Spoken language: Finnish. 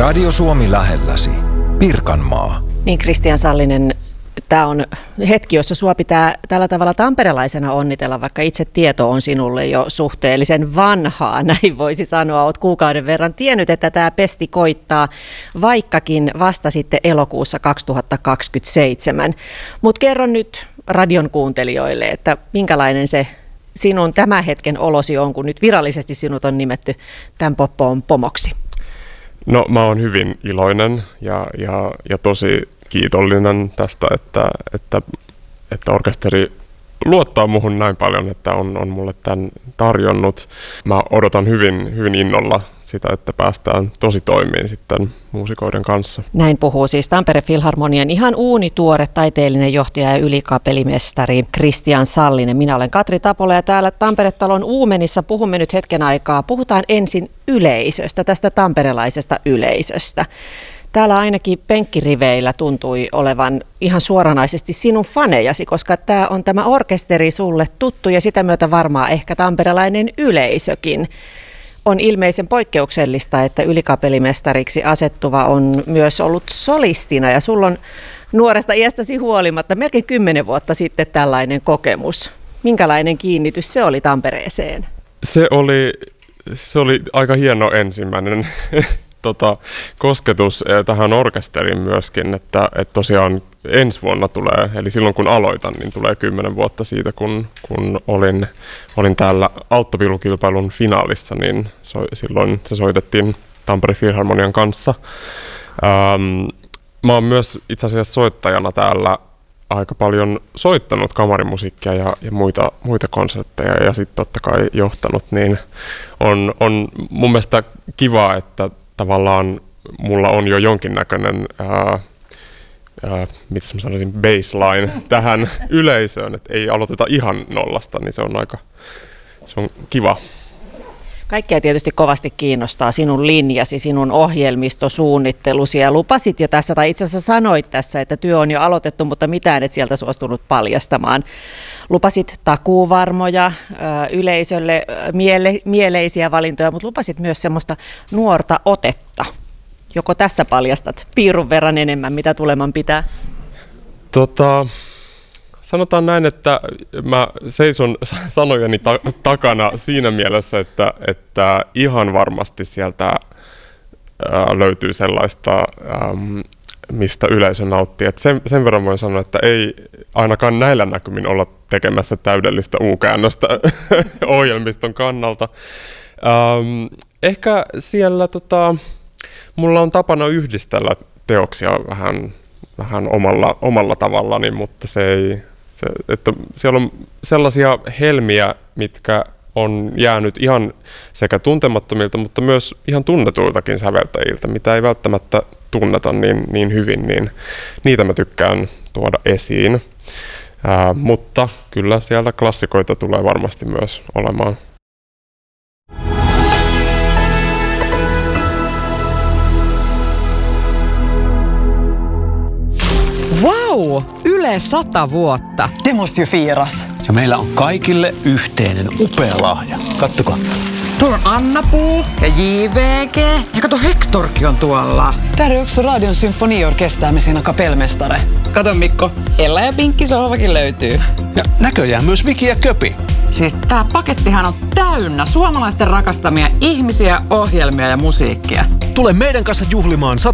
Radio Suomi lähelläsi. Pirkanmaa. Niin, Kristian Sallinen, tämä on hetki, jossa sua pitää tällä tavalla tamperelaisena onnitella, vaikka itse tieto on sinulle jo suhteellisen vanhaa, näin voisi sanoa. Olet kuukauden verran tiennyt, että tämä pesti koittaa, vaikkakin vasta sitten elokuussa 2027. Mutta kerro nyt radion kuuntelijoille, että minkälainen se sinun tämän hetken olosi on, kun nyt virallisesti sinut on nimetty tämän Poppoon pomoksi. No, mä oon hyvin iloinen ja tosi kiitollinen tästä, että orkesteri luottaa muhun näin paljon, että on mulle tämän tarjonnut. Mä odotan hyvin innolla sitä, että päästään tosi toimiin sitten muusikoiden kanssa. Näin puhuu siis Tampere Filharmonian ihan uunituore taiteellinen johtaja ja ylikapelimestari Kristian Sallinen. Minä olen Katri Tapola ja täällä Tampere-talon Uumenissa puhumme nyt hetken aikaa. Puhutaan ensin yleisöstä, tästä tamperelaisesta yleisöstä. Täällä ainakin penkkiriveillä tuntui olevan ihan suoranaisesti sinun fanejasi, koska tämä orkesteri sulle tuttu ja sitä myötä varmaan ehkä tamperelainen yleisökin. On ilmeisen poikkeuksellista, että ylikapelimestariksi asettuva on myös ollut solistina ja sulla on nuoresta iästäsi huolimatta melkein 10 vuotta sitten tällainen kokemus. Minkälainen kiinnitys se oli Tampereeseen? Se oli aika hieno ensimmäinen kosketus tähän orkesteriin myöskin, että tosiaan ensi vuonna tulee, eli silloin kun aloitan, niin tulee 10 vuotta siitä, kun olin täällä alttopiilukilpailun finaalissa, niin silloin se soitettiin Tampere Filharmonian kanssa. Mä oon myös itse asiassa soittajana täällä aika paljon soittanut kamarimusiikkia ja muita konsertteja ja sitten totta kai johtanut, niin on mun mielestä kiva, että tavallaan mulla on jo jonkinnäköinen mitä mä sanoisin, baseline tähän yleisöön, että ei aloiteta ihan nollasta, niin se on kiva. Kaikkea tietysti kovasti kiinnostaa sinun linjasi, sinun ohjelmistosuunnittelusi ja lupasit jo tässä, tai itse asiassa sanoit tässä, että työ on jo aloitettu, mutta mitään et sieltä suostunut paljastamaan. Lupasit takuuvarmoja yleisölle, mieleisiä valintoja, mutta lupasit myös semmoista nuorta otetta. Joko tässä paljastat piirun verran enemmän, mitä tuleman pitää? Sanotaan näin, että mä seison sanojeni takana siinä mielessä, että ihan varmasti sieltä löytyy sellaista, mistä yleisö nauttii. Et sen verran voin sanoa, että ei ainakaan näillä näkymin olla tekemässä täydellistä U-käännöstä ohjelmiston kannalta. Ehkä siellä mulla on tapana yhdistellä teoksia vähän omalla tavallani, mutta että siellä on sellaisia helmiä, mitkä on jäänyt ihan sekä tuntemattomilta, mutta myös ihan tunnetuiltakin säveltäjiltä, mitä ei välttämättä tunneta niin hyvin, niin niitä mä tykkään tuoda esiin. Mutta kyllä siellä klassikoita tulee varmasti myös olemaan. Wow! Yle 100 vuotta. Det måste ju firas. Ja meillä on kaikille yhteinen upea lahja. Kattokaa. Tuolla on Anna-Puu ja JVG. Ja kato, Hectorkin on tuolla. Där är också Radion symfoniorkester med sina kapellmästare. Kato Mikko, Ella ja Pinkki sohvakin löytyy. Ja näköjään myös Viki ja Köpi. Siis tää pakettihan on täynnä suomalaisten rakastamia ihmisiä, ohjelmia ja musiikkia. Tule meidän kanssa juhlimaan